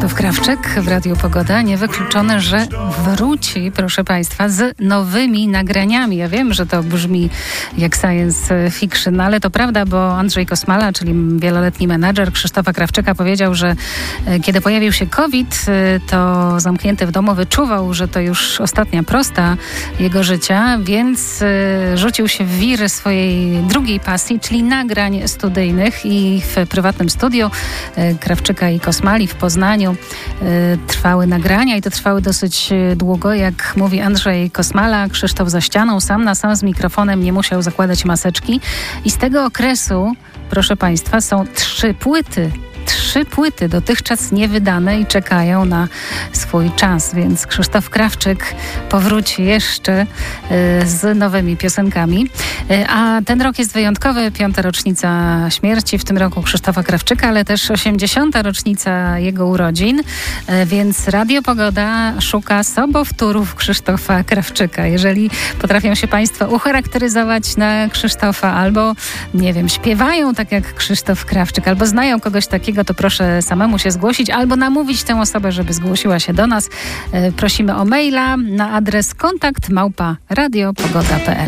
Krzysztof Krawczyk w Radiu Pogoda. Niewykluczone, że wróci, proszę Państwa, z nowymi nagraniami. Ja wiem, że to brzmi jak science fiction, ale to prawda, bo Andrzej Kosmala, czyli wieloletni menadżer Krzysztofa Krawczyka, powiedział, że kiedy pojawił się COVID, to zamknięty w domu wyczuwał, że to już ostatnia prosta jego życia, więc rzucił się w wir swojej drugiej pasji, czyli nagrań studyjnych, i w prywatnym studiu Krawczyka i Kosmali w Poznaniu trwały nagrania i to trwały dosyć długo. Jak mówi Andrzej Kosmala, Krzysztof za ścianą, sam na sam z mikrofonem, nie musiał zakładać maseczki. I z tego okresu, proszę Państwa, są 3 płyty dotychczas niewydane i czekają na swój czas, więc Krzysztof Krawczyk powróci jeszcze z nowymi piosenkami. A ten rok jest wyjątkowy, 5. rocznica śmierci w tym roku Krzysztofa Krawczyka, ale też 80. rocznica jego urodzin, więc Radio Pogoda szuka sobowtórów Krzysztofa Krawczyka. Jeżeli potrafią się Państwo ucharakteryzować na Krzysztofa, albo, nie wiem, śpiewają tak jak Krzysztof Krawczyk, albo znają kogoś takiego, to proszę samemu się zgłosić albo namówić tę osobę, żeby zgłosiła się do nas. Prosimy o maila na adres kontakt@radiopogoda.pl.